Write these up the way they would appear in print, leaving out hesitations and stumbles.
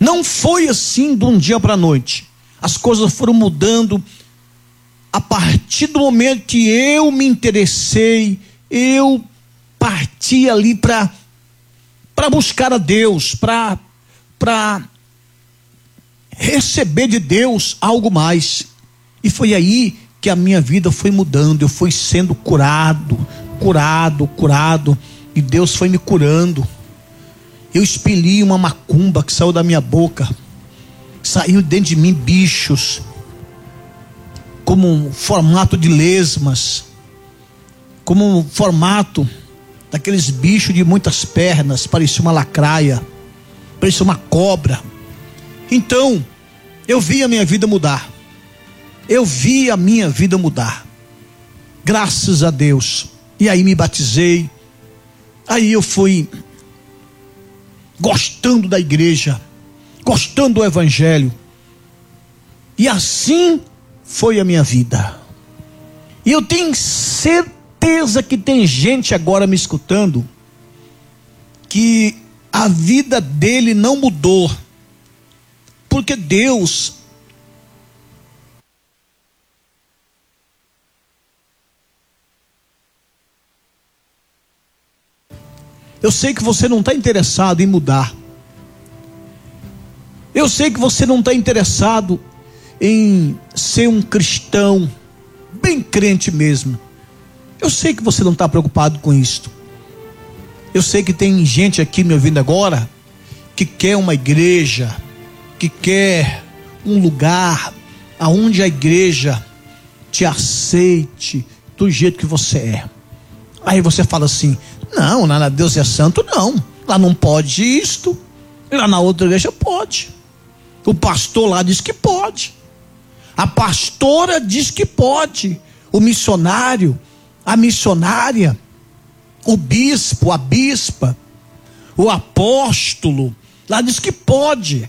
Não foi assim de um dia para a noite. As coisas foram mudando a partir do momento que eu me interessei, eu parti ali para buscar a Deus, para receber de Deus algo mais. E foi aí que a minha vida foi mudando. Eu fui sendo curado, e Deus foi me curando. Eu expeli uma macumba que saiu da minha boca, saiu dentro de mim bichos, como um formato de lesmas, como um formato daqueles bichos de muitas pernas, parecia uma lacraia, parecia uma cobra. Então, eu vi a minha vida mudar. Graças a Deus. E aí me batizei. Aí eu fui gostando da igreja, gostando do evangelho. E assim foi a minha vida. E eu tenho certeza que tem gente agora me escutando que a vida dele não mudou, porque Deus eu sei que você não está interessado em mudar. Eu sei que você não está interessado em ser um cristão bem crente mesmo. Eu sei que você não está preocupado com isto. Eu sei que tem gente aqui me ouvindo agora que quer uma igreja, que quer um lugar aonde a igreja te aceite do jeito que você é. Aí você fala assim: não, lá na Deus é Santo não, lá não pode isto, lá na outra igreja pode. O pastor lá diz que pode, a pastora diz que pode, o missionário, a missionária, o bispo, a bispa, o apóstolo lá diz que pode.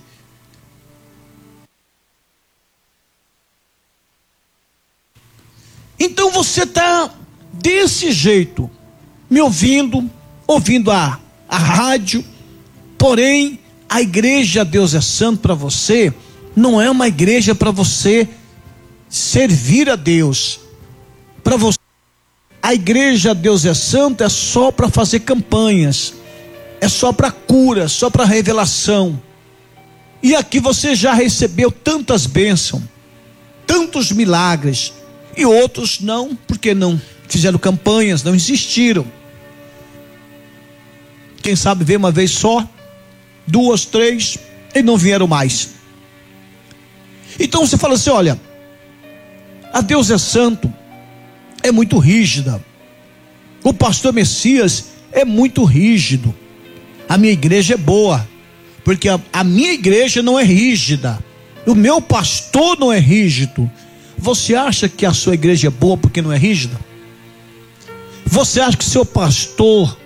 Então você está desse jeito, me ouvindo a rádio, porém a igreja Deus é Santo para você não é uma igreja para você servir a Deus. Para você, a igreja Deus é Santo é só para fazer campanhas, é só para cura, só para revelação. E aqui você já recebeu tantas bênçãos, tantos milagres, e outros não, porque não fizeram campanhas, não insistiram. Quem sabe veio uma vez só, 2, 3 e não vieram mais. Então você fala assim: olha, a Deus é Santo é muito rígida, o pastor Messias é muito rígido, a minha igreja é boa, porque a minha igreja não é rígida, o meu pastor não é rígido. Você acha que a sua igreja é boa porque não é rígida? Você acha que seu pastor